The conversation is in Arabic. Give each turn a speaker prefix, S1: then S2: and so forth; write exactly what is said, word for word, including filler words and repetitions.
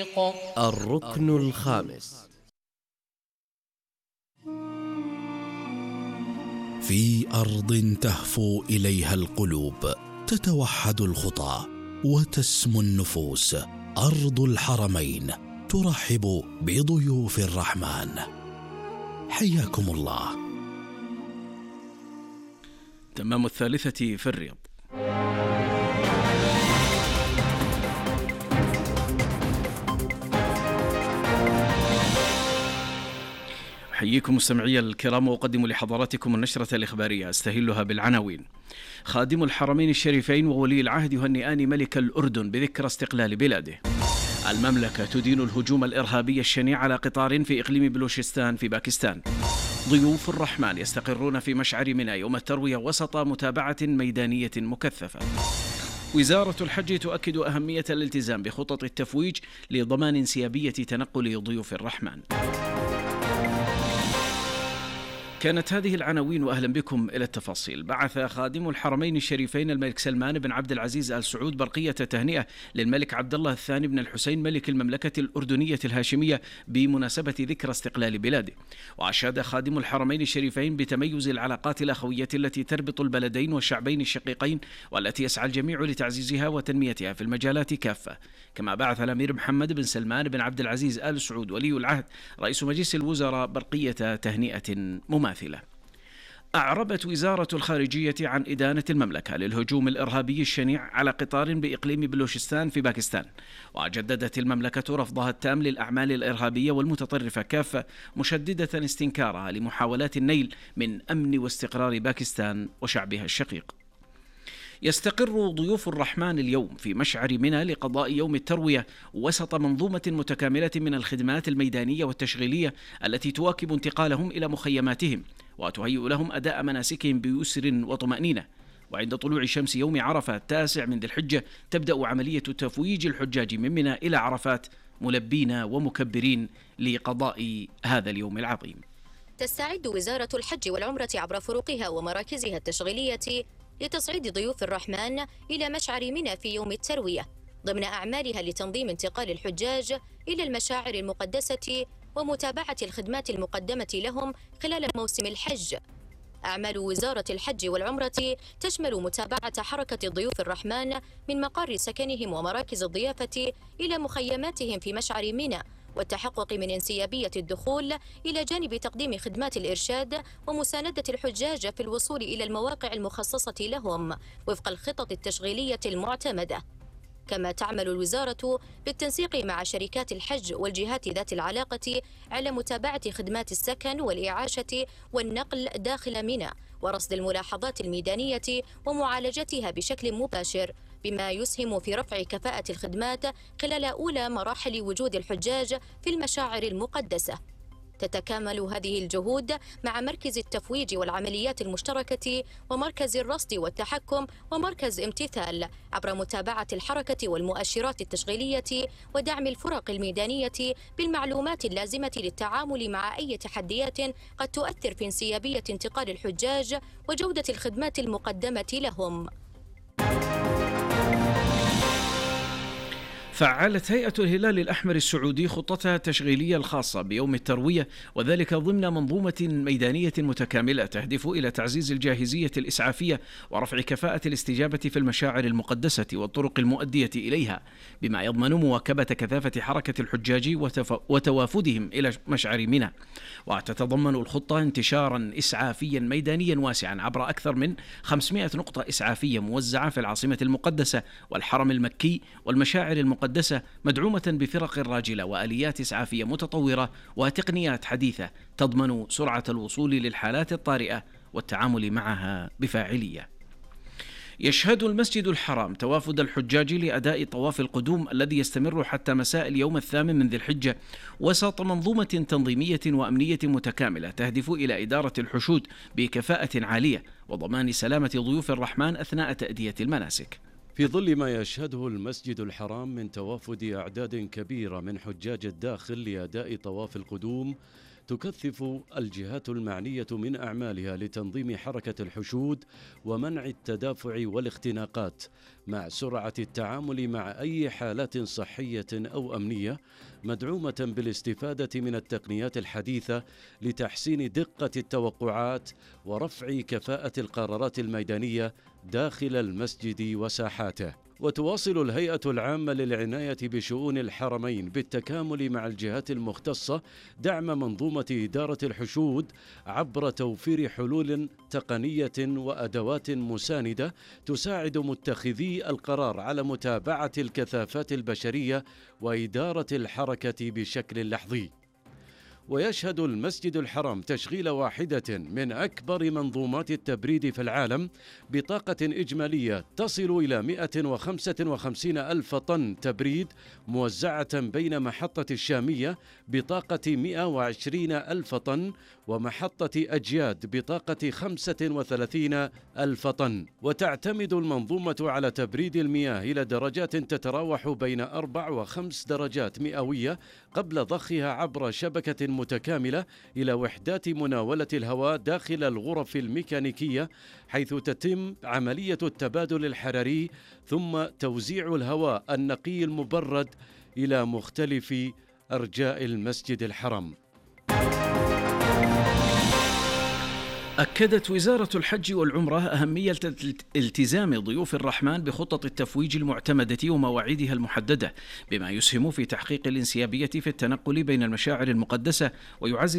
S1: الشقيق.
S2: الركن الخامس:
S3: في أرض تهفو إليها القلوب، تتوحد الخطى وتسمو النفوس، أرض الحرمين ترحب بضيوف الرحمن. حياكم الله.
S4: تمام الثالثة في الرياض. أحييكم مستمعي الكرام وأقدم لحضراتكم النشرة الإخبارية أستهلها بالعناوين. خادم الحرمين الشريفين وولي العهد يهنئان ملك الأردن بذكرى استقلال بلاده. المملكة تدين الهجوم الإرهابي الشنيع على قطار في إقليم بلوشستان في باكستان. ضيوف الرحمن يستقرون في مشعر منى يوم التروية وسط متابعة ميدانية مكثفة. وزارة الحج تؤكد أهمية الالتزام بخطط التفويج لضمان انسيابية تنقل ضيوف الرحمن. كانت هذه العناوين، وأهلا بكم إلى التفاصيل. بعث خادم الحرمين الشريفين الملك سلمان بن عبد العزيز آل سعود برقية تهنئة للملك عبد الله الثاني بن الحسين ملك المملكة الأردنية الهاشمية بمناسبة ذكرى استقلال بلاده. وأشاد خادم الحرمين الشريفين بتميز العلاقات الأخوية التي تربط البلدين والشعبين الشقيقين، والتي يسعى الجميع لتعزيزها وتنميتها في المجالات كافة. كما بعث الأمير محمد بن سلمان بن عبد العزيز آل سعود ولي العهد رئيس مجلس الوزراء برقية تهنئة مماثلة. أعربت وزارة الخارجية عن إدانة المملكة للهجوم الإرهابي الشنيع على قطار بإقليم بلوشستان في باكستان، وجددت المملكة رفضها التام للأعمال الإرهابية والمتطرفة كافة، مشددة استنكارها لمحاولات النيل من أمن واستقرار باكستان وشعبها الشقيق. يستقر ضيوف الرحمن اليوم في مشعر منى لقضاء يوم التروية وسط منظومة متكاملة من الخدمات الميدانية والتشغيلية التي تواكب انتقالهم إلى مخيماتهم وتهيئ لهم أداء مناسكهم بيسر وطمأنينة. وعند طلوع شمس يوم عرفة التاسع من ذي الحجة تبدأ عملية تفويج الحجاج من منى إلى عرفات ملبين ومكبرين لقضاء هذا اليوم العظيم.
S5: تستعد وزارة الحج والعمرة عبر فروقها ومراكزها التشغيلية لتصعيد ضيوف الرحمن إلى مشعر منى في يوم التروية، ضمن أعمالها لتنظيم انتقال الحجاج إلى المشاعر المقدسة ومتابعة الخدمات المقدمة لهم خلال موسم الحج. أعمال وزارة الحج والعمرة تشمل متابعة حركة ضيوف الرحمن من مقر سكنهم ومراكز الضيافة إلى مخيماتهم في مشعر منى، والتحقق من انسيابية الدخول إلى جانب تقديم خدمات الإرشاد ومساندة الحجاج في الوصول إلى المواقع المخصصة لهم وفق الخطط التشغيلية المعتمدة. كما تعمل الوزارة بالتنسيق مع شركات الحج والجهات ذات العلاقة على متابعة خدمات السكن والإعاشة والنقل داخل منى، ورصد الملاحظات الميدانية ومعالجتها بشكل مباشر، بما يسهم في رفع كفاءة الخدمات خلال أولى مراحل وجود الحجاج في المشاعر المقدسة. تتكامل هذه الجهود مع مركز التفويج والعمليات المشتركة ومركز الرصد والتحكم ومركز امتثال عبر متابعة الحركة والمؤشرات التشغيلية ودعم الفرق الميدانية بالمعلومات اللازمة للتعامل مع أي تحديات قد تؤثر في انسيابية انتقال الحجاج وجودة الخدمات المقدمة لهم.
S4: فعلت هيئة الهلال الأحمر السعودي خطتها التشغيلية الخاصة بيوم التروية، وذلك ضمن منظومة ميدانية متكاملة تهدف إلى تعزيز الجاهزية الإسعافية ورفع كفاءة الاستجابة في المشاعر المقدسة والطرق المؤدية إليها، بما يضمن مواكبة كثافة حركة الحجاج وتوافدهم إلى مشعر منى. وتتضمن الخطة انتشارا إسعافيا ميدانيا واسعا عبر أكثر من خمسمائة نقطة إسعافية موزعة في العاصمة المقدسة والحرم المكي والمشاعر المقدسة، مدعومة بفرق راجلة وآليات إسعافية متطورة وتقنيات حديثة تضمن سرعة الوصول للحالات الطارئة والتعامل معها بفاعلية. يشهد المسجد الحرام توافد الحجاج لأداء طواف القدوم الذي يستمر حتى مساء اليوم الثامن من ذي الحجة وسط منظومة تنظيمية وأمنية متكاملة تهدف إلى إدارة الحشود بكفاءة عالية وضمان سلامة ضيوف الرحمن أثناء تأدية المناسك.
S6: في ظل ما يشهده المسجد الحرام من توافد أعداد كبيرة من حجاج الداخل لأداء طواف القدوم، تكثف الجهات المعنية من أعمالها لتنظيم حركة الحشود ومنع التدافع والاختناقات، مع سرعة التعامل مع أي حالات صحية أو أمنية، مدعومة بالاستفادة من التقنيات الحديثة لتحسين دقة التوقعات ورفع كفاءة القرارات الميدانية داخل المسجد وساحاته. وتواصل الهيئة العامة للعناية بشؤون الحرمين بالتكامل مع الجهات المختصة دعم منظومة إدارة الحشود عبر توفير حلول تقنية وأدوات مساندة تساعد متخذي القرار على متابعة الكثافات البشرية وإدارة الحركة بشكل لحظي. ويشهد المسجد الحرام تشغيل واحدة من أكبر منظومات التبريد في العالم بطاقة إجمالية تصل إلى مئة وخمسة وخمسين ألف طن تبريد، موزعة بين محطة الشامية بطاقة مئة وعشرين ألف طن ومحطة أجياد بطاقة خمسة وثلاثين ألف طن. وتعتمد المنظومة على تبريد المياه إلى درجات تتراوح بين أربع وخمس درجات مئوية قبل ضخها عبر شبكة متكاملة إلى وحدات مناولة الهواء داخل الغرف الميكانيكية، حيث تتم عملية التبادل الحراري ثم توزيع الهواء النقي المبرد إلى مختلف أرجاء المسجد الحرام.
S4: أكدت وزارة الحج والعمرة أهمية التزام ضيوف الرحمن بخطط التفويج المعتمدة ومواعيدها المحددة، بما يسهم في تحقيق الانسيابية في التنقل بين المشاعر المقدسة ويعزز